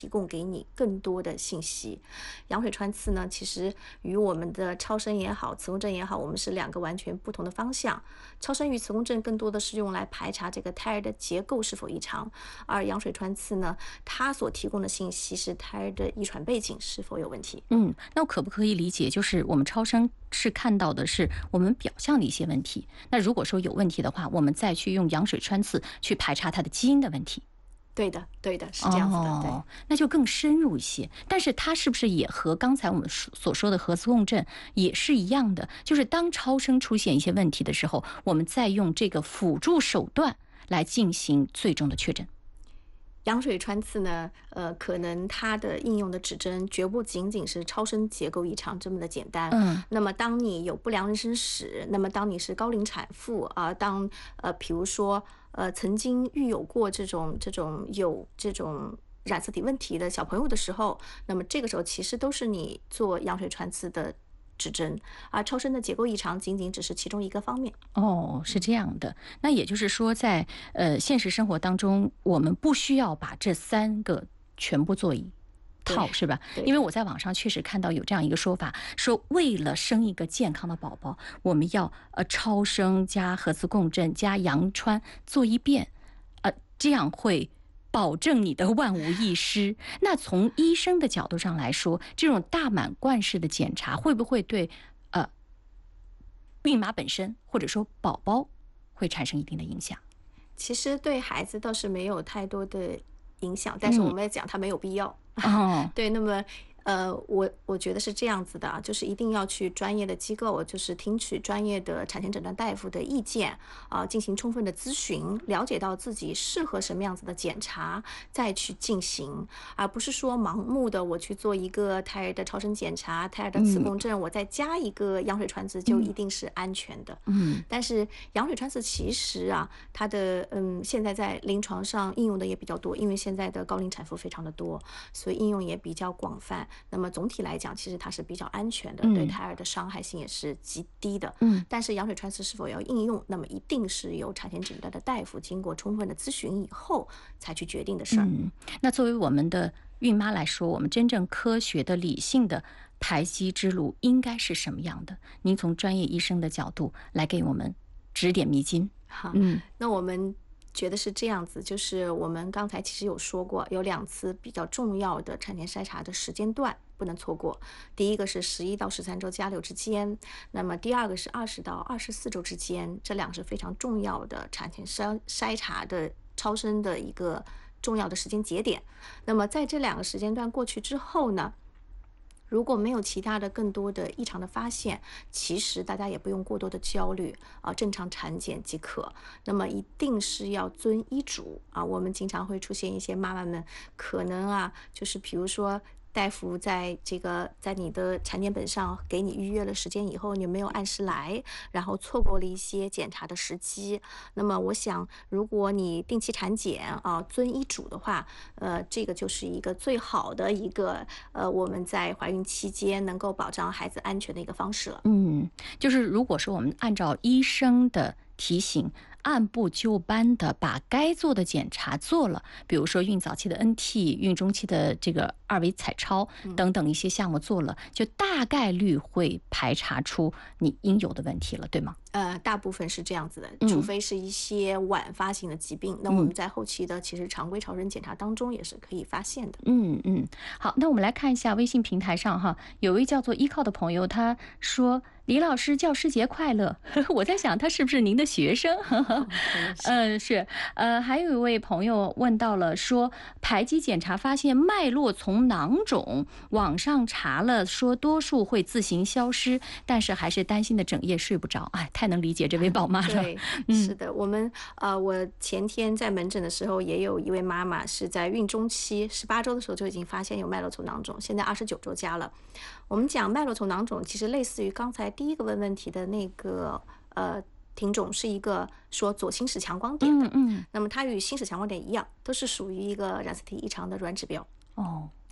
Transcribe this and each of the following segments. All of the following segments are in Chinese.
提供给你更多的信息。羊水穿刺呢，其实与我们的超声也好，磁共振也好，我们是两个完全不同的方向。超声与磁共振更多的是用来排查这个胎儿的结构是否异常，而羊水穿刺呢，它所提供的信息是胎儿的遗传背景是否有问题。 那我可不可以理解，就是我们超声是看到的是我们表象的一些问题，那如果说有问题的话，我们再去用羊水穿刺去排查它的基因的问题。 对的，对的，是这样子的，对。 那就更深入一些。但是它是不是也和刚才我们所说的核磁共振也是一样的？就是当超声出现一些问题的时候，我们再用这个辅助手段来进行最终的确诊。 羊水穿刺呢，可能它的应用的指针绝不仅仅是超声结构异常这么的简单。那么当你有不良人生史，那么当你是高龄产妇啊，比如说曾经育有过这种染色体问题的小朋友的时候，那么这个时候其实都是你做羊水穿刺的指针，而超声的结构异常仅仅只是其中一个方面。 是这样的。那也就是说在现实生活当中，我们不需要把这3个全部做一套，是吧？因为我在网上确实看到有这样一个说法，说为了生一个健康的宝宝，我们要超声加核磁共振加羊穿做一遍，这样会保证你的万无一失。那从医生的角度上来说，这种大满贯式的检查会不会对孕妈本身或者说宝宝会产生一定的影响？ 其实对孩子倒是没有太多的影响，但是我们也讲它没有必要。对，那么我觉得是这样子的啊，就是一定要去专业的机构，就是听取专业的产前诊断大夫的意见啊，进行充分的咨询，了解到自己适合什么样子的检查，再去进行，而不是说盲目的我去做一个胎儿的超声检查、胎儿的磁共振，我再加一个羊水穿刺就一定是安全的。但是羊水穿刺其实啊，它的现在在临床上应用的也比较多，因为现在的高龄产妇非常的多，所以应用也比较广泛。那么总体来讲，其实它是比较安全的，对胎儿的伤害性也是极低的。但是羊水穿刺是否要应用，那么一定是由产前诊断的大夫经过充分的咨询以后才去决定的事儿。 那作为我们的孕妈来说，我们真正科学的、理性的排畸之路应该是什么样的？您从专业医生的角度来给我们指点迷津。 好，那我们觉得是这样子，就是我们刚才其实有说过，有2次比较重要的产前筛查的时间段不能错过。第一个是11到13周+6之间，那么第二个是20到24周之间，这2个是非常重要的产前筛查的超声的一个重要的时间节点。那么在这2个时间段过去之后呢，如果没有其他的更多的异常的发现，其实大家也不用过多的焦虑啊，正常产检即可。那么一定是要遵医嘱啊，我们经常会出现一些妈妈们可能啊，就是比如说大夫在你的产检本上给你预约了时间以后，你没有按时来，然后错过了一些检查的时机。那么我想，如果你定期产检啊，遵医嘱的话，这个就是一个最好的一个我们在怀孕期间能够保障孩子安全的一个方式了。 就是如果说我们按照医生的提醒，按部就班的把该做的检查做了，比如说孕早期的 NT、孕中期的这个2维彩超等等一些项目做了，就大概率会排查出你应有的问题了，对吗？ 大部分是这样子的，除非是一些晚发性的疾病，那我们在后期的其实常规超声检查当中也是可以发现的。 好，那我们来看一下微信平台上哈，有位叫做依靠的朋友，他说李老师教师节快乐。我在想他是不是您的学生？是。还有一位朋友问到了，说排畸检查发现脉络丛囊肿，网上查了说多数会自行消失，但是还是担心的整夜睡不着。太能理解这位宝妈了。 对，是的，我前天在门诊的时候，也有一位妈妈是在孕中期18周的时候就已经发现有脉络丛囊肿，现在29周加了。我们讲脉络丛囊肿，其实类似于刚才第一个问题的那个听众，是一个说左心室强光点的。那么它与心室强光点一样，都是属于一个染色体异常的软指标。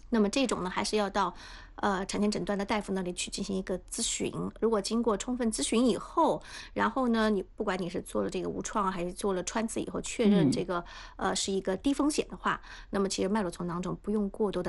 那么这种呢，还是要到产前诊断的大夫那里去进行一个咨询。如果经过充分咨询以后，然后呢，你不管你是做了这个无创还是做了穿刺以后，确认嗯。 这个是一个低风险的话，那么其实脉络丛囊肿不用过多的